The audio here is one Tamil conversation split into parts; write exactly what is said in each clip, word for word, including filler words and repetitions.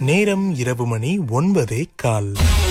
நேரம் இரவு மணி ஒன்பதே கால்.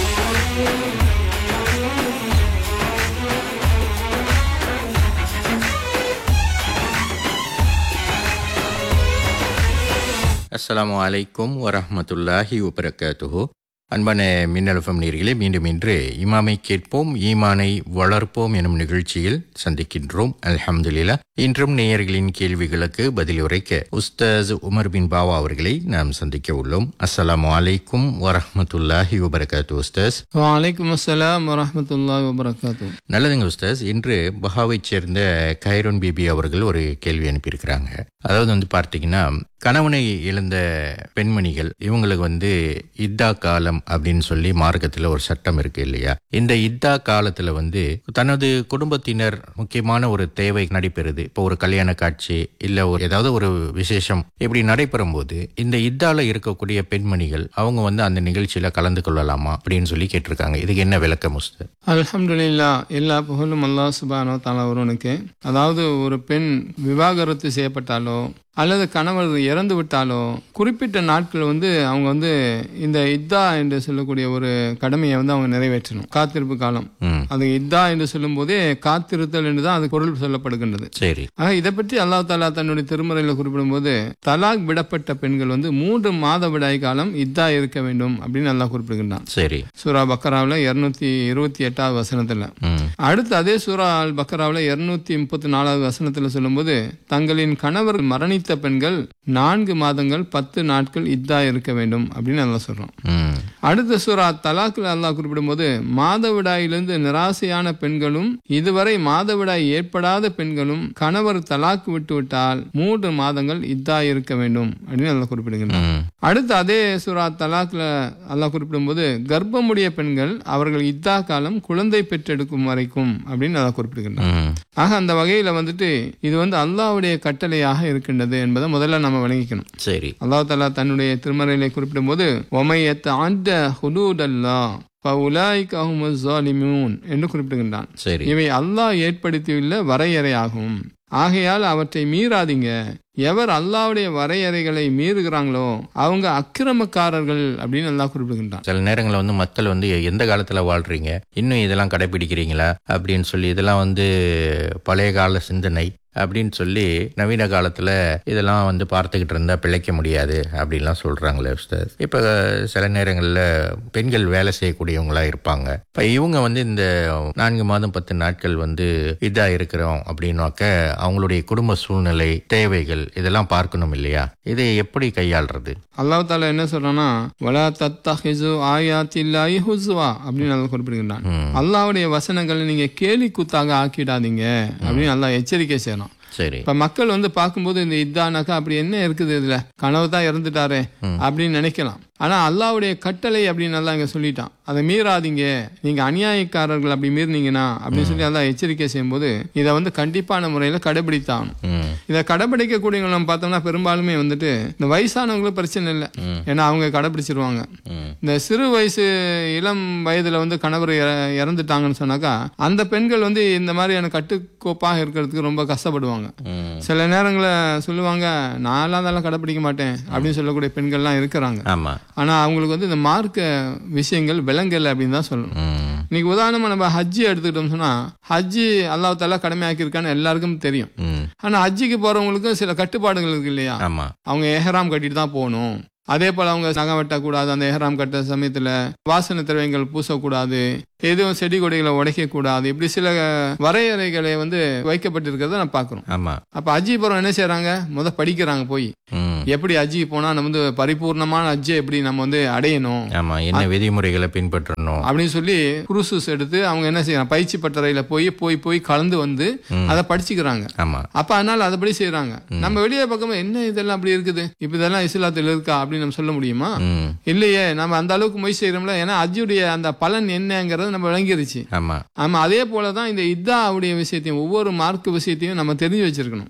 அஸ்ஸலாமு அலைக்கும் வரஹ்மத்துல்லாஹி வபரகாத்துஹு. அன்பான மின்னல் எஃப்எம் நேயர்களே, மீண்டும் இன்று இமாமை கேட்போம் ஈமானை வளர்ப்போம் எனும் நிகழ்ச்சியில் சந்திக்கின்றோம். அல்ஹம்துலில்லாஹ். இன்றும் நேயர்களின் கேள்விகளுக்கு பதில் உரைக்க உஸ்தாஸ் உமர் பின் பாவா அவர்களை நாம் சந்திக்க உள்ளோம். அஸ்ஸலாமு அலைக்கும் வரஹ்மத்துல்லாஹி வபரகாத்துஹு. உஸ்தாஸ். வலைக்கும் அஸ்ஸலாம் வரஹ்மத்துல்லாஹி வபரகாத்துஹு. நல்லதுங்க உஸ்தாஸ். இன்று பஹாவைச் சேர்ந்த கைரோன் பிபி அவர்கள் ஒரு கேள்வி அனுப்பியிருக்கிறாங்க. அதாவது வந்து பார்த்தீங்கன்னா, கணவனை இழந்த பெண்மணிகள் இவங்களுக்கு வந்து இத்தா காலம் அப்படின்னு சொல்லி மார்க்கத்துல ஒரு சட்டம் இருக்கு இல்லையா? இந்த இத்தா காலத்துல வந்து தனது குடும்பத்தினர் முக்கியமான ஒரு தேவை நடைபெறுது. இப்போ ஒரு கல்யாண காட்சி இல்ல ஒரு ஏதாவது ஒரு விசேஷம் இப்படி நடைபெறும் போது இந்த இத்தால இருக்கக்கூடிய பெண்மணிகள் அவங்க வந்து அந்த நிகழ்ச்சியில கலந்து கொள்ளலாமா அப்படின்னு சொல்லி கேட்டிருக்காங்க. இதுக்கு என்ன விளக்கம் உஸ்தாத்? அல்ஹம்துலில்லாஹ், எல்லா புகழும் அல்லாஹ் சுப்ஹானஹு வ தஆலா ஒருவனுக்கு. அதாவது ஒரு பெண் விவாகரத்து செய்யப்பட்டாலோ அல்லது கணவர் இறந்து விட்டாலோ குறிப்பிட்ட நாட்கள் வந்து அவங்க வந்து இந்த இத்தா என்று சொல்லக்கூடிய ஒரு கடமையை வந்து அவங்க நிறைவேற்றணும். காத்திருப்பு காலம், அது இத்தா என்று சொல்லும் போதே காத்திருத்தல் என்றுதான் அது பொருள் சொல்லப்படுகின்றது. சரி. ஆக இதை பற்றி அல்லாஹ் தஆலா தன்னுடைய திருமறையில குறிப்பிடும் போது தலாக் விடப்பட்ட பெண்கள் வந்து மூன்று மாத விடாய் காலம் இத்தா இருக்க வேண்டும் அப்படின்னு அல்லாஹ் குறிப்பிடுகின்றான். சரி. சூரா பக்கராவில் இருநூத்தி இருபத்தி எட்டாவது வசனத்துல. அடுத்து அதே சூரா அல் பக்கராவில் இருநூத்தி முப்பத்தி நாலாவது வசனத்துல சொல்லும் போது தங்களின் கணவர் மரணி பெண்கள் நான்கு மாதங்கள் பத்து நாட்கள் இத்தா இருக்க வேண்டும் அப்படின்னு நல்லா சொல்றோம். அடுத்த சூரா தலாக்ல அல்லாஹ் குறிப்பிடும் போது மாதவிடாயிலிருந்து நிராசையான பெண்களும் இதுவரை மாதவிடாய் ஏற்படாத பெண்களும் கணவர் தலாக்கு விட்டு விட்டால் மூன்று மாதங்கள் இத்தா இருக்க வேண்டும் அப்படின்னு அல்லாஹ் குறிப்பிடுகின்றான். அடுத்து அதே சூரா தலாக்ல அல்லாஹ் குறிப்பிடும் போது கர்ப்பமுடைய பெண்கள் அவர்கள் இத்தா காலம் குழந்தை பெற்றெடுக்கும் வரைக்கும் அப்படின்னு அல்லாஹ் குறிப்பிடுகின்றான். ஆக அந்த வகையில வந்துட்டு இது வந்து அல்லாஹ்வுடைய கட்டளையாக இருக்கின்றது என்பதை முதல்ல நம்ம விளங்கிக்கணும். சரி. அல்லாஹ் தஆலா தன்னுடைய திருமறையிலே குறிப்பிடும் போது ஒமையத் ஆண்ட ஹுதூதல்லாஹ் ஃபஉலாயிக ஹுமுஸ் ஸாலிமூன் என்று குறிப்பிடுகின்றான். இவை அல்லாஹ் ஏற்படுத்தியுள்ள வரையறையாகும். ஆகையால் அவற்றை மீறாதீங்க. எவர் அல்லாஹ்வுடைய வரையறைகளை மீறுகிறாங்களோ அவங்க அக்கிரமக்காரர்கள் அப்படின்னு அல்லாஹ் குறிப்பிடுகின்றான். சில நேரங்களில் வந்து மக்கள் வந்து எந்த காலத்துல வாழ்றீங்க, இன்னும் இதெல்லாம் கடைபிடிக்கிறீங்களா அப்படின்னு சொல்லி இதெல்லாம் வந்து பழைய கால சிந்தனை அப்படின்னு சொல்லி நவீன காலத்துல இதெல்லாம் வந்து பார்த்துக்கிட்டு இருந்தா பிழைக்க முடியாது அப்படின்லாம் சொல்றாங்களே உஸ்தாத். இப்ப சில நேரங்கள்ல பெண்கள் வேலை செய்யக்கூடியவங்களா இருப்பாங்க. இப்ப இவங்க வந்து இந்த நான்கு மாதம் பத்து நாட்கள் வந்து இதா இருக்கிறோம் அப்படின்னாக்க அவங்களுடைய குடும்ப சூழ்நிலை தேவைகள் இதெல்லாம் பார்க்கணும் இல்லையா? இதை எப்படி கையாள்றது? அல்லாஹ் தஆலா என்ன சொல்றான்னா, வலா தத்தஹிசு ஆயாத்தில்லாஹி ஹுஸ்வா அப்படின்னு அல்லாஹ் குறிப்பிடுகின்றான். அல்லாஹ்வுடைய வசனங்களை நீங்க கேலி கூத்தாக ஆக்கிடாதீங்க அப்படின்னு அல்லாஹ் எச்சரிக்கை செய்யணும். சரி. இப்ப மக்கள் வந்து பார்க்கும்போது இந்த இதானாக்கா அப்படி என்ன இருக்குது, இதுல கனவு தான் இறந்துட்டாரே அப்படின்னு நினைக்கலாம். ஆனா அல்லாஹ்வுடைய கட்டளை அப்படின்னு அல்லாஹ் இங்க சொல்லிட்டான். அதை மீறாதீங்க, நீங்க அநியாயக்காரர்கள் அப்படி மீறினீங்கன்னா அப்படின்னு சொல்லி அல்லாஹ் எச்சரிக்கை செய்யும் போது இதை வந்து கண்டிப்பான முறையில கடைபிடித்தாகணும். இதை கடைபிடிக்க கூடியவங்க நம்ம பார்த்தோம்னா பெரும்பாலுமே வந்துட்டு இந்த வயசானவங்களுக்கு பிரச்சனை இல்லை, ஏன்னா அவங்க கடைபிடிச்சிருவாங்க. இந்த சிறு வயசு இளம் வயதுல வந்து கணவர் இறந்துட்டாங்கன்னு சொன்னாக்கா அந்த பெண்கள் வந்து இந்த மாதிரியான கட்டுக்கோப்பாக இருக்கிறதுக்கு ரொம்ப கஷ்டப்படுவாங்க. சில நேரங்களில் சொல்லுவாங்க, நான்லாம் அதெல்லாம் கடைபிடிக்க மாட்டேன் அப்படின்னு சொல்லக்கூடிய பெண்கள்லாம் இருக்கிறாங்க. ஆனா அவங்களுக்கு வந்து இந்த மார்க்க விஷயங்கள் விளங்கல அப்படின்னு தான் சொல்லணும். இன்னைக்கு உதாரணமா நம்ம ஹஜ்ஜி எடுத்துக்கிட்டோம் சொன்னா, ஹஜ்ஜி அல்லாஹ் தஆலா கடமையாக்கி இருக்கான்னு எல்லாருக்கும் தெரியும். ஆனா ஹஜ்ஜிக்கு போறவங்களுக்கு சில கட்டுப்பாடுகள் இருக்கு இல்லையா? அவங்க எஹ்ராம் கட்டிட்டு தான் போகணும். அதே போல அவங்க நகம் வெட்டக்கூடாது, அந்த எஹ்ராம் கட்ட சமயத்துல வாசனை திரவியங்கள் பூசக்கூடாது, எதுவும் செடி கொடிகளை உடைக்க கூடாது, இப்படி சில வரையறைகளை வந்து வைக்கப்பட்டிருக்கிறத நான் பாக்குறோம். அப்ப அஜி போறோம் என்ன செய்யறாங்க, முத படிக்கிறாங்க போய் எப்படி அஜி போனா நம்ம வந்து பரிபூர்ணமான அஜ்ஜை எப்படி நம்ம வந்து அடையணும், என்ன விதிமுறைகளை பின்பற்றணும் அப்படின்னு சொல்லி குருசூஸ் எடுத்து அவங்க என்ன செய்யறாங்க, பயிற்சி பட்டறையில போய் போய் போய் கலந்து வந்து அதை படிச்சுக்கிறாங்க. அப்ப அதனால அதுபடி செய்யறாங்க. நம்ம வெளியே பக்கமா என்ன இதெல்லாம் அப்படி இருக்குது, இப்ப இதெல்லாம் இஸ்லாத்தில் இருக்கா அப்படின்னு நம்ம சொல்ல முடியுமா? இல்லையே. நம்ம அந்த அளவுக்கு முயற்சி செய்யறோம்ல, ஏன்னா அஜ்ஜுடைய அந்த பலன் என்னங்கிறது நம்ம விளங்கிருச்சு. ஆமா, அதே போலதான் இந்த இத்தாவுடைய விஷயத்தையும் ஒவ்வொரு மார்க்க விஷயத்தையும் நம்ம தெரிஞ்சு வச்சிருக்கணும்.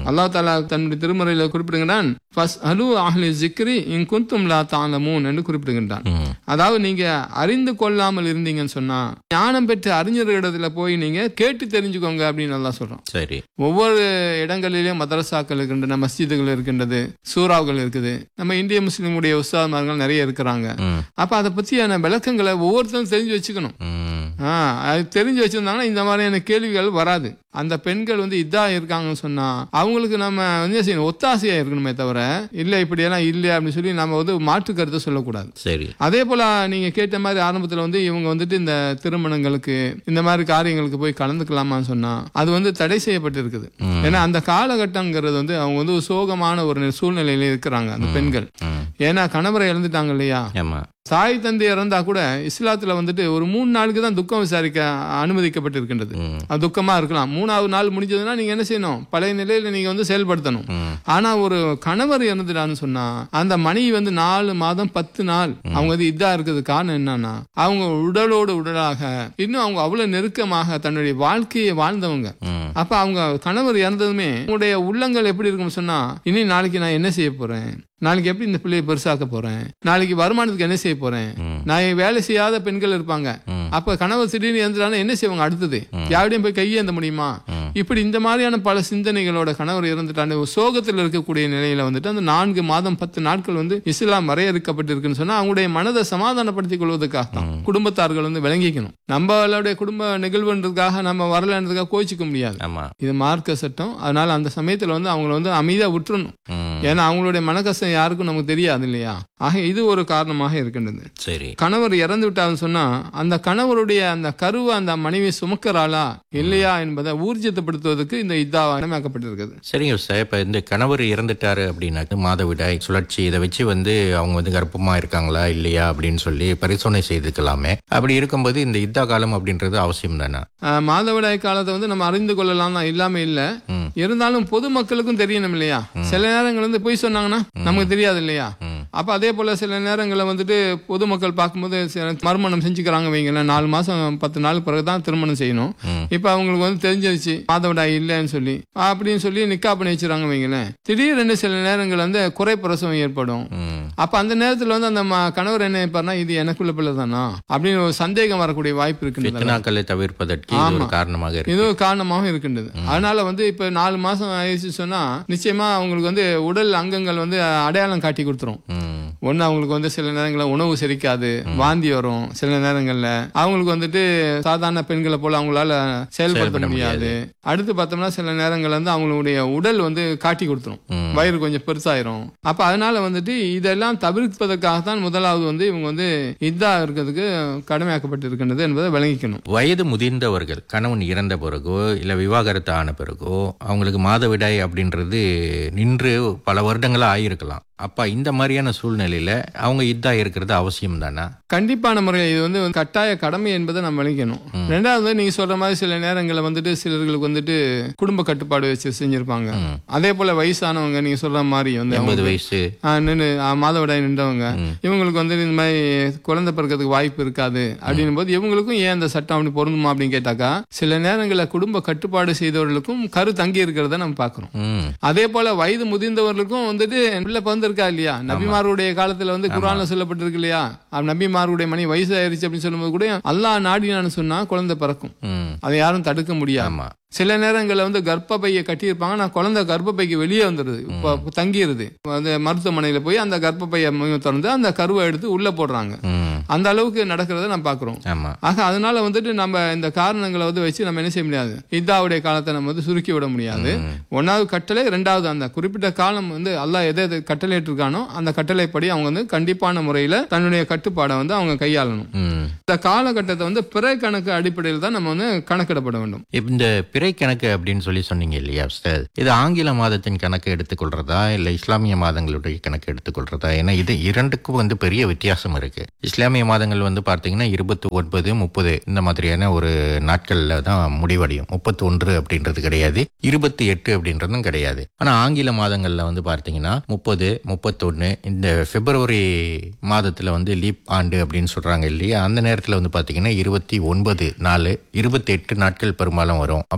அல்லாஹ் தஆலா தன்னுடைய திருமறையில குறிப்பிடுகிறான், ஃபஸ்அலு அஹ்லி ஸிக்ரி இன் குன்தும் லா தஅலமூன் என்று குறிப்பிடுகின்றான். அதாவது நீங்க அறிந்து கொள்ளாமல் இருந்தீங்கன்னு சொன்னா ஞானம் பெற்ற அறிஞர்களிடத்துல போய் நீங்க கேட்டு தெரிஞ்சுக்கோங்க அப்படின்னு அல்லாஹ் சொல்றான். சரி. ஒவ்வொரு இடங்களிலும் மதரசாக்கள் இருக்கின்றன, மஸ்ஜிதுகள் இருக்கின்றது, சூறாக்கள் இருக்குது. நம்ம இந்திய முஸ்லிமுடைய உஸ்தாத்மார்கள் நிறைய இருக்கிறாங்க. அப்ப அதை பத்தியான விளக்கங்களை ஒவ்வொருத்தரும் தெரிஞ்சு வச்சுக்கணும். ஆஹ் அது தெரிஞ்சு வச்சிருந்தாங்கன்னா இந்த மாதிரியான கேள்விகள் வராது. அந்த பெண்கள் வந்து இதா இருக்காங்கன்னு சொன்னா அவங்களுக்கு நம்ம வந்து செய்யணும், ஒத்தாசையா இருக்கணுமே தவிர இல்ல இப்படியெல்லாம் இல்ல அப்படின்னு சொல்லி நம்ம வந்து மாற்று கருத்தை சொல்லக்கூடாது. சரி. அதே போல நீங்க கேட்ட மாதிரி ஆரம்பத்துல வந்து இவங்க வந்துட்டு இந்த திருமணங்களுக்கு இந்த மாதிரி காரியங்களுக்கு போய் கலந்துக்கலாமான்னு சொன்னா அது வந்து தடை செய்யப்பட்டு இருக்குது. ஏன்னா அந்த காலகட்டங்கிறது வந்து அவங்க வந்து சோகமான ஒரு சூழ்நிலையில இருக்கிறாங்க அந்த பெண்கள். ஏன்னா கணவரை இழந்துட்டாங்க இல்லையா, தாய் தந்தை இறந்தா கூட இஸ்லாத்துல வந்துட்டு ஒரு மூணு நாளுக்கு தான் துக்கம் விசாரிக்க அனுமதிக்கப்பட்டு இருக்கின்றது. அது துக்கமா இருக்கலாம். மூணாவது நாள் முடிஞ்சதுன்னா நீங்க என்ன செய்யணும், பழைய நிலையில நீங்க வந்து செயல்படுத்தணும். ஆனா ஒரு கணவர் இறந்துட்டான்னு சொன்னா அந்த மனைவி வந்து நாலு மாதம் பத்து நாள் அவங்க வந்து இதா இருக்கிறது காரணம் என்னன்னா அவங்க உடலோடு உடலாக இன்னும் அவங்க அவ்வளவு நெருக்கமாக தன்னுடைய வாழ்க்கையை வாழ்ந்தவங்க. அப்ப அவங்க கணவர் இறந்ததுமே உங்களுடைய உள்ளங்கள் எப்படி இருக்கும்னு சொன்னா இனி நாளைக்கு நான் என்ன செய்ய போறேன், நாளைக்கு எப்படி இந்த பிள்ளையை பெருசாக்க போறேன், நாளைக்கு வருமானத்துக்கு என்ன செய்ய போறேன், நான் வேலை செய்யாத பெண்கள் இருப்பாங்க. அப்ப கணவர் திடீர்னு இறந்துட்டாலும் என்ன செய்வாங்க, அடுத்தது யாருடையும் போய் கையேந்த முடியுமா, இப்படி இந்த மாதிரியான பல சிந்தனைகளோட கணவர் இறந்துட்டான சோகத்தில் இருக்கக்கூடிய நிலையில வந்துட்டு அந்த நான்கு மாதம் பத்து நாட்கள் வந்து இஸ்லாம் வரையறுக்கப்பட்டிருக்குன்னு சொன்னா அவங்களுடைய மனதை சமாதானப்படுத்திக் கொள்வதற்காக தான் குடும்பத்தார்கள் வந்து விளங்கிக்கணும். நம்மளுடைய குடும்ப நிகழ்வுன்றதுக்காக நம்ம வரலன்றதுக்காக கோச்சிக்க முடியாது. இது மார்க்க சட்டம். அதனால அந்த சமயத்துல வந்து அவங்களை வந்து அமைதியா விட்டுறணும். ஏன்னா அவங்களுடைய மன கஷ்டம் யாருக்கும் நமக்கு தெரியாது இல்லையா. ஆக இது ஒரு காரணமாக இருக்கின்றது. சரி. கணவர் இறந்து விட்டாருன்னு சொன்னா அந்த கணவருடைய அந்த கருவை அந்த மனைவி சுமக்கிறாளா இல்லையா என்பதை ஊர்ஜிதப்படுத்துவதற்கு இந்த இதா அமைக்கப்பட்டிருக்குது. சரிங்க சார். இப்ப இந்த கணவர் இறந்துட்டாரு அப்படின்னா மாதவிடாய் சுழற்சி இதை வச்சு வந்து அவங்க வந்து கர்ப்பமா இருக்காங்களா இல்லையா அப்படின்னு சொல்லி பரிசோதனை செய்துக்கலாமே. அப்படி இருக்கும்போது இந்த இதா காலம் அப்படின்றது அவசியம் தானே? மாதவிடாய் காலத்தை வந்து நம்ம அறிந்து கொள்ளலாம் தான், இல்லாம இல்ல. இருந்தாலும் பொதுமக்களுக்கும் தெரியணும் இல்லையா. சில நேரங்கள் வந்து போய் சொன்னாங்கன்னா நமக்கு தெரியாது இல்லையா. அப்ப அதே போல சில நேரங்களில் வந்துட்டு பொதுமக்கள் பார்க்கும்போது மறுமணம் செஞ்சுக்கிறாங்க வைங்கள, நாலு மாசம் பத்து நாள் பிறகுதான் திருமணம் செய்யணும். இப்ப அவங்களுக்கு வந்து தெரிஞ்சிருச்சு மாதவிடாய் இல்லைன்னு சொல்லி அப்படின்னு சொல்லி நிக்கா பண்ணி வச்சுறாங்க வைங்களேன். திடீர்னு சில நேரங்கள் வந்து குறை பிரசவம் ஏற்படும். அப்ப அந்த நேரத்துல வந்து அந்த கணவர் என்ன நினைப்பாருன்னா இது எனக்குள்ள பிள்ளை தானா அப்படின்னு ஒரு சந்தேகம் வரக்கூடிய வாய்ப்பு இருக்கு. தவிர்ப்பதற்கு காரணமாக இது காரணமாக இருக்கின்றது. அதனால வந்து இப்ப நாலு மாசம் ஆயிடுச்சு சொன்னா நிச்சயமா அவங்களுக்கு வந்து உடல் அங்கங்கள் வந்து அடையாளம் காட்டி கொடுத்துரும். ஒண்ணு அவங்களுக்கு வந்து சில நேரங்களில் உணவு செரிக்காது, வாந்தி வரும். சில நேரங்கள்ல அவங்களுக்கு வந்துட்டு சாதாரண பெண்களை போல அவங்களால செயல்படுத்த முடியாது. அடுத்து பார்த்தோம்னா சில நேரங்கள் வந்து அவங்களுடைய உடல் வந்து காட்டி கொடுத்துரும், வயிறு கொஞ்சம் பெருசாயிரும். அப்ப அதனால வந்துட்டு இதெல்லாம் தவிர்ப்பதற்காகத்தான் முதலாவது வந்து இவங்க வந்து இதா இருக்கிறதுக்கு கடமையாக்கப்பட்டு இருக்கின்றது என்பதை விளங்கிக்கணும். வயது முதிர்ந்தவர்கள் கணவன் இறந்த பிறகோ இல்ல விவாகரத்து ஆன பிறகோ அவங்களுக்கு மாதவிடாய் அப்படின்றது நின்று பல வருடங்களா ஆயிருக்கலாம். அப்ப இந்த மாதிரியான சூழ்நிலையில அவங்க இதா இருக்கிறது அவசியம் தானா? கண்டிப்பான முறையில் இது வந்து கட்டாய கடமை என்பதை நம்ம விளக்கணும். ரெண்டாவது நீங்க சொல்ற மாதிரி சில நேரங்களில் வந்துட்டு சிலர்களுக்கு வந்துட்டு குடும்ப கட்டுப்பாடு வச்சு செஞ்சிருப்பாங்க. அதே போல வயசானவங்க நீங்க சொல்ற மாதிரி வந்து ஐம்பது வயசு நின்று மாதவிடாய் நின்றவங்க இவங்களுக்கு வந்து இந்த மாதிரி குழந்தை பிறக்கிறதுக்கு வாய்ப்பு இருக்காது அப்படின்னும் போது இவங்களுக்கும் ஏன் அந்த சட்டம் அப்படி பொருந்துமா அப்படின்னு கேட்டாக்கா சில நேரங்களில் குடும்ப கட்டுப்பாடு செய்தவர்களுக்கும் கரு தங்கி இருக்கிறத நம்ம பாக்குறோம். அதே போல வயது முதிர்ந்தவர்களுக்கும் வந்துட்டு பிள்ளை பிறந்திருக்கா இல்லையா. நபிமாருடைய காலத்துல வந்து குர்ஆன்ல சொல்லப்பட்டிருக்கு இல்லையா, நபிமாருடைய மணி வயசு ஆயிருச்சு அப்படின்னு சொல்லும்போது கூட அல்லாஹ் நாடினான்னு சொன்னா குழந்தை பிறக்கும். அதை யாரும் தடுக்க முடியாது. சில நேரங்களில் வந்து கர்ப்பப்பையை கட்டியிருப்பாங்க, நான் குழந்தை கர்ப்பப்பைக்கு வெளியே வந்துடுது, இப்போ தங்கிடுது. அந்த மருத்துவமனையில போய் அந்த கர்ப்பப்பையை திறந்து அந்த கருவை எடுத்து உள்ள போடுறாங்க. அந்த அளவுக்கு நடக்கிறத நம்ம பாக்குறோம். ஆக அதனால வந்துட்டு நம்ம இந்த காரணங்களை வந்து வச்சு நம்ம என்ன செய்ய முடியாது, இதாவுடைய காலத்தை நம்ம வந்து சுருக்கி விட முடியாது. ஒன்னாவது கட்டளை, ரெண்டாவது அந்த குறிப்பிட்ட காலம் வந்து அல்லாஹ் எதை எதை கட்டளையிட்டு இருக்கானோ அந்த கட்டளைப்படி அவங்க வந்து கண்டிப்பான முறையில தன்னுடைய கட்டுப்பாடை வந்து அவங்க கையாளணும். இந்த காலகட்டத்தை வந்து பிறை கணக்கு அடிப்படையில் தான் நம்ம வந்து கணக்கிடப்பட வேண்டும். இந்த பிறை கணக்கு அப்படின்னு சொல்லி சொன்னீங்க இல்லையா சார், இது ஆங்கில மாதத்தின் கணக்கு எடுத்துக்கொள்றதா இல்ல இஸ்லாமிய மாதங்களுடைய கணக்கு எடுத்துக்கொள்றதா? ஏன்னா இது இரண்டுக்கும் வந்து பெரிய வித்தியாசம் இருக்கு. இஸ்லாமிய மாதங்கள் வந்து பார்த்தீங்கன்னா இருபத்தி ஒன்பது முப்பது இந்த மாதிரியான ஒரு நாட்கள்ல தான் முடிவடையும். முப்பத்தி ஒன்று அப்படின்றது கிடையாது, இருபத்தி எட்டு அப்படின்றதும் கிடையாது. ஆனா ஆங்கில மாதங்கள்ல வந்து பார்த்தீங்கன்னா முப்பது முப்பத்தொன்னு இந்த பிப்ரவரி மாதத்துல வந்து லீப் ஆண்டு அப்படின்னு சொல்றாங்க இல்லையா, அந்த நேரத்துல வந்து பார்த்தீங்கன்னா இருபத்தி ஒன்பது நாலு இருபத்தி எட்டு நாட்கள் பெரும்பாலும் வரும். அப்ப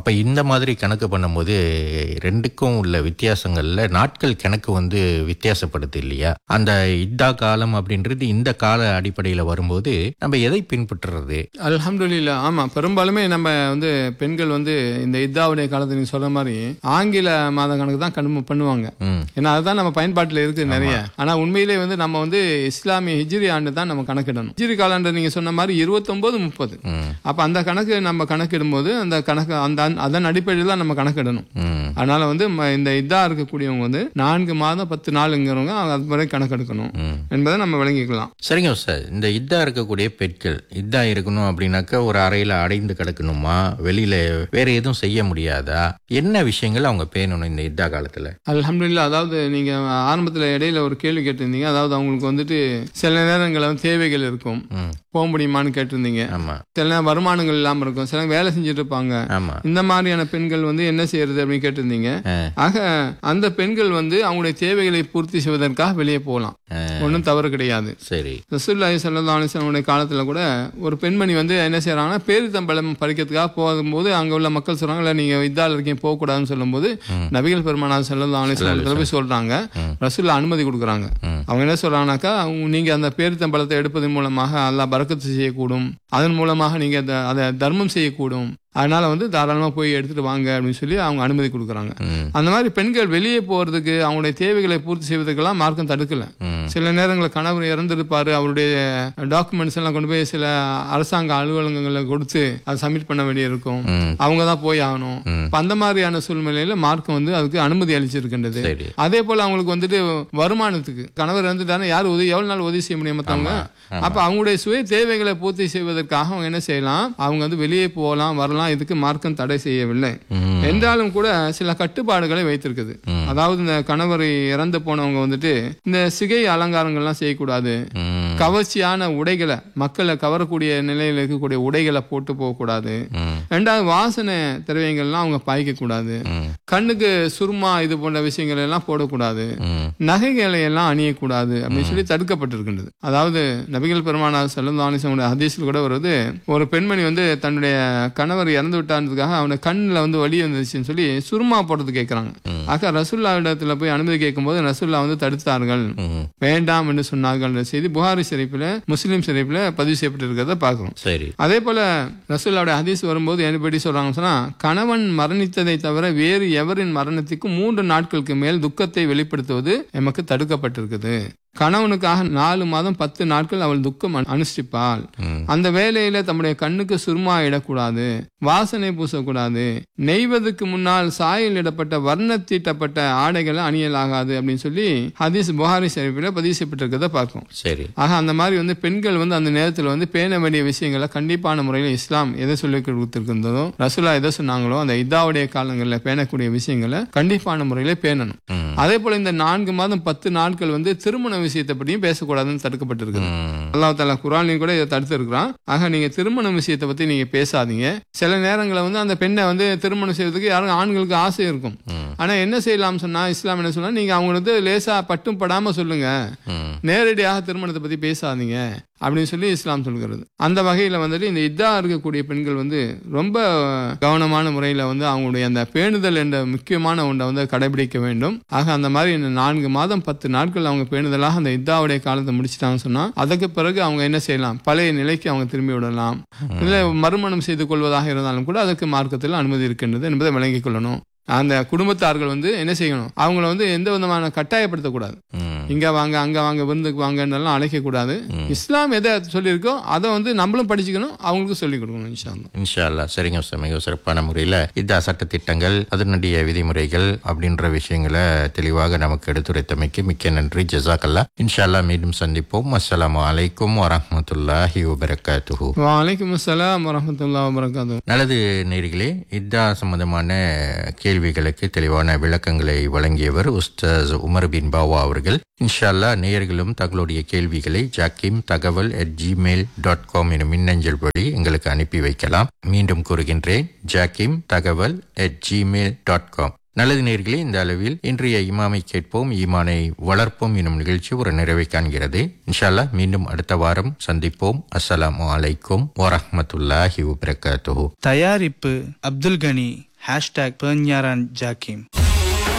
அப்ப இந்த மாதிரி கணக்கு பண்ணும்போது ரெண்டுக்கும் உள்ள வித்தியாசங்கள்ல நாட்கள் கணக்கு வந்து வித்தியாசப்படுது இல்லையா? அந்த இத்தா காலம் அப்படின்றது இந்த கால அடிப்படையில வரும்போது நம்ம எதை பின்பற்றுறது? அல்ஹம்துலில்லாஹ். ஆமா, பெரும்பாலுமே நம்ம வந்து பெண்கள் வந்து இந்த இத்தாவுடைய காலத்தை நீங்க சொல்ற மாதிரி ஆங்கில மாத கணக்கு தான் கணக்கு பண்ணுவாங்க. ஏன்னா அதுதான் நம்ம பயன்பாட்டில் இருக்கு நிறைய. ஆனா உண்மையிலே வந்து நம்ம வந்து இஸ்லாமிய ஹிஜ்ரி ஆண்டு தான் நம்ம கணக்கிடணும். ஹிஜ்ரி காலாண்டு நீங்க சொன்ன மாதிரி இருபத்தி ஒன்பது முப்பது. அப்ப அந்த கணக்கு நம்ம கணக்கிடும் போது அந்த கணக்கு அந்த அதன் அடிப்படையில் தான் நம்ம கணக்கிடணும். அதனால வந்து இந்த இதா இருக்கக்கூடியவங்க வந்து நான்கு மாதம் பத்து நாளுங்கிறவங்க அது முறை கணக்கெடுக்கணும் என்பதை நம்ம விளங்கிக்கலாம். சரிங்க சார். இந்த இதா இருக்கக்கூடிய பெண்கள் இதா இருக்கணும் அப்படின்னாக்கா ஒரு அறையில அடைந்து கிடக்கணுமா, வெளியில வேற எதுவும் செய்ய முடியாதா, என்ன விஷயங்கள் அவங்க பேணணும் இந்த இதா காலத்துல? அல்ஹம்துலில்லாஹ். அதாவது நீங்க ஆரம்பத்துல இடையில ஒரு கேள்வி கேட்டிருந்தீங்க. அதாவது அவங்களுக்கு வந்துட்டு சில நேரங்களில் தேவைகள் இருக்கும், போக முடியுமான்னு கேட்டிருந்தீங்க. சில நேரம் வருமானங்கள் இல்லாம இருக்கும், சில வேலை செஞ்சுட்டு இருப்பாங்க. இந்த மாதிரியான பெண்கள் வந்து என்ன செய்யறது அப்படின்னு கேட்டிருந்தீங்க. ஆக அந்த பெண்கள் வந்து அவங்களுடைய தேவைகளை பூர்த்தி செய்வதற்காக வெளியே போகலாம், ஒன்றும் தவறு கிடையாது. சரி. ரசூலுல்லாஹி ஸல்லல்லாஹு அலைஹி வஸல்லம் காலத்துல கூட ஒரு பெண்மணி வந்து என்ன செய்யறாங்கன்னா பேரித்தம்பழம் பறிக்கிறதுக்காக போகும்போது அங்க உள்ள மக்கள் சொல்றாங்க, இல்ல நீங்க இதால் இருக்கீங்க போக கூடாதுன்னு சொல்லும் போது நபிகள் பெருமானார் ஸல்லல்லாஹு அலைஹி வஸல்லம் போய் சொல்றாங்க, ரசூலுல்லாஹ் அனுமதி கொடுக்குறாங்க. அவங்க என்ன சொல்றாங்கன்னாக்கா, நீங்க அந்த பேரித்தம்பழத்தை எடுப்பதன் மூலமாக அல்லாஹ் பரக்கத்து செய்யக்கூடும், அதன் மூலமாக நீங்க அதை தர்மம் செய்யக்கூடும், அதனால வந்து தாராளமா போய் எடுத்துட்டு வாங்க அப்படின்னு சொல்லி அவங்க அனுமதி கொடுக்குறாங்க. அந்த மாதிரி பெண்கள் வெளியே போறதுக்கு அவங்களுடைய தேவைகளை பூர்த்தி செய்வதற்கெல்லாம் மார்க்கம் தடுக்கல. சில நேரங்களில் கணவர் இறந்திருப்பாரு, அவருடைய டாக்குமெண்ட்ஸ் எல்லாம் கொண்டு போய் சில அரசாங்க அலுவலகங்களை கொடுத்து அதை சப்மிட் பண்ண வேண்டிய இருக்கும், அவங்க தான் போய் ஆகணும். அந்த மாதிரியான சூழ்நிலையில மார்க்கம் வந்து அதுக்கு அனுமதி அளிச்சிருக்கின்றது. அதே போல அவங்களுக்கு வந்துட்டு வருமானத்துக்கு கணவர் இறந்துட்டாருன்னா யார் உதவி எவ்வளவு நாள் உதவி செய்ய முடியும் மத்தவங்க? அப்ப அவங்களுடைய சுய தேவைகளை பூர்த்தி செய்வதற்காக அவங்க என்ன செய்யலாம், அவங்க வந்து வெளியே போகலாம் வரலாம், இதுக்கு மார்க்கம் தடை செய்யவில்லை. என்றாலும் கூட சில கட்டுப்பாடுகளை வைத்திருக்குது. அதாவது இந்த கணவர் இறந்து போனவங்க வந்துட்டு இந்த சிகை அலங்காரங்கள்லாம் செய்யக்கூடாது, கவர்ச்சியான உடைகளை மக்களை கவரக்கூடிய நிலையில் இருக்கக்கூடிய உடைகளை போட்டு போகக்கூடாது, ரெண்டாவது வாசனை திரவியங்கள்லாம் அவங்க பாய்க்க கூடாது, கண்ணுக்கு சுருமா இது போன்ற விஷயங்கள் எல்லாம் போடக்கூடாது, நகைகளை எல்லாம் அணியக்கூடாது அப்படின்னு சொல்லி தடுக்கப்பட்டிருக்கின்றது. அதாவது நபிகள் பெருமானார் ஸல்லல்லாஹு அலைஹி வஸல்லம் ஹதீஸ்ல கூட வருது, ஒரு பெண்மணி வந்து தன்னுடைய கணவர் இறந்து விட்டான்றதுக்காக அவனை கண்ணில் வந்து வலி வந்துச்சுன்னு சொல்லி சுருமா போடுறது கேட்கறாங்க. ஆக ரசூல்லா இடத்துல போய் அனுமதி கேட்கும் போது ரசூல்லா வந்து தடுத்தார்கள், வேண்டாம் என்று சொன்னார்கள். செய்தி புகாரி ஷரீஃபில் முஸ்லிம் ஷரீஃபில் பதிவு செய்யப்பட்டிருக்கிறத பார்க்கிறோம். அதே போல ரசூல்லாவுடைய ஹதீஸ் வரும்போது எப்படி சொல்றாங்க சொன்னா, கணவன் மரணித்ததை தவிர வேறு எவரின் மரணத்துக்கு மூன்று நாட்களுக்கு மேல் துக்கத்தை வெளிப்படுத்துவது எமக்கு தடுக்கப்பட்டிருக்குது. கணவனுக்காக நாலு மாதம் பத்து நாட்கள் அவள் துக்கம் அனுஷ்டிப்பாள். அந்த வேலையில தம்முடைய கண்ணுக்கு சுருமா இடக்கூடாது, வாசனை பூசக்கூடாது, நெய்வதற்கு முன்னால் சாயல் இடப்பட்ட வர்ண தீட்டப்பட்ட ஆடைகளை அணியலாகாது அப்படின்னு சொல்லி ஹதீஸ் புகாரி ஷரீஃபில் பதிவு செய்யப்பட்டிருக்கிறத பார்க்கும். சரி. ஆக அந்த மாதிரி வந்து பெண்கள் வந்து அந்த நேரத்தில் வந்து பேண வேண்டிய விஷயங்களை கண்டிப்பான முறையில் இஸ்லாம் எதை சொல்லி கொடுத்திருக்கின்றதோ, ரசூலா எதை சொன்னாங்களோ அந்த இதாவுடைய காலங்களில் பேணக்கூடிய விஷயங்களை கண்டிப்பான முறையில பேணணும். அதே போல இந்த நான்கு மாதம் பத்து நாட்கள் வந்து திருமண விஷயத்தை பற்றியும் பேசக்கூடாதுன்னு தடுக்கப்பட்டிருக்கு. அல்லாஹ் தஆலா குர்ஆன்லயும் கூட இதை தடுத்து இருக்கிறான். ஆக நீங்க திருமண விஷயத்தை பத்தி நீங்க பேசாதீங்க. சில நேரங்களில் வந்து அந்த பெண்ணை வந்து திருமணம் செய்யறதுக்கு யாரும் ஆண்களுக்கு ஆசை இருக்கும். ஆனா என்ன செய்யலாம் சொன்னா, இஸ்லாம் என்ன சொன்னா, நீங்க அவங்களுக்கு லேசா பட்டும் படாம சொல்லுங்க, நேரடியாக திருமணத்தை பத்தி பேசாதீங்க அப்படின்னு சொல்லி இஸ்லாம் சொல்கிறது. அந்த வகையில வந்துட்டு இந்த இதா இருக்கக்கூடிய பெண்கள் வந்து ரொம்ப கவனமான முறையில வந்து அவங்களுடைய அந்த பேணுதல் என்ற முக்கியமான ஒன்றை வந்து கடைபிடிக்க வேண்டும். ஆக அந்த மாதிரி இந்த நான்கு மாதம் பத்து நாட்கள் அவங்க பேணுதலாக அந்த இதாவுடைய காலத்தை முடிச்சிட்டாங்கன்னு சொன்னா, அதுக்கு பிறகு அவங்க என்ன செய்யலாம், பழைய நிலைக்கு அவங்க திரும்பி விடலாம். இல்ல மறுமணம் செய்து கொள்வதாக இருந்தாலும் கூட அதற்கு மார்க்கத்தில் அனுமதி இருக்கின்றது என்பதை விளங்கிக் கொள்ளணும். அந்த குடும்பத்தார்கள் வந்து என்ன செய்யணும், அவங்கள வந்து எந்த விதமான கட்டாயப்படுத்தக்கூடாது. இங்க வாங்க அங்க வாங்க விருந்துக்கு வாங்கன்னு அழைக்க கூடாது. இஸ்லாம் எதை சொல்லியிருக்கோ அதை வந்து நம்மளும் படிச்சுக்கணும், அவங்களுக்கு சொல்லிக் கொடுக்கணும். இன்ஷா அல்லாஹ். இன்ஷா அல்லாஹ். சரிங்க சார். மிக சிறப்பான முறையில் இதா சட்ட திட்டங்கள், அதனுடைய விதிமுறைகள் அப்படின்ற விஷயங்களை தெளிவாக நமக்கு எடுத்துரைத்தமைக்கு மிக்க நன்றி. ஜஸாக்கல்லா. இன்ஷா அல்லாஹ் மீண்டும் சந்திப்போம். அஸ்ஸலாமு அலைக்கும் வரஹ்மத்துல்லாஹி வபரகாத்துஹு. வலைக்கும் அஸ்ஸலாம் வரஹ்மத்துல்லாஹி வபரகாத்துஹு. நல்லது நேயர்களே, இதா சம்பந்தமான கேள்விகளுக்கு தெளிவான விளக்கங்களை வழங்கியவர் உஸ்தாஸ் உமர் பின் பாவா அவர்கள். இன்ஷா அல்லாஹ் நேயர்களும் தங்களுடைய கேள்விகளை ஜாக்கிம் தகவல் அட் ஜிமெயில் டாட் காம் எனும் மின்னஞ்சல் வழி எங்களுக்கு அனுப்பி வைக்கலாம். மீண்டும் கூறுகின்றேன், ஜாக்கிம் தகவல் அட் ஜிமெயில் டாட் காம். நல்லது நேயர்களே, இந்த அளவில் இன்றைய இமாமை கேட்போம் ஈமானை வளர்ப்போம் எனும் நிகழ்ச்சி ஒரு நிறைவை காண்கிறது. இன்ஷா அல்லாஹ் மீண்டும் அடுத்த வாரம் சந்திப்போம். அஸ்ஸலாமு அலைக்கும் வரஹ்மத்துல்லாஹி வபரகாத்துஹு. தயாரிப்பு அப்துல் கனி, ஹேஷ்டாக் பெர்ஞாரான் ஜாக்கிம்.